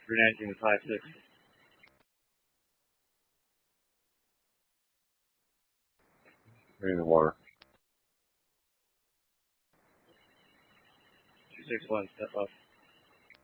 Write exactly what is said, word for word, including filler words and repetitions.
three nineteen to five six. In the water. two six one, step up.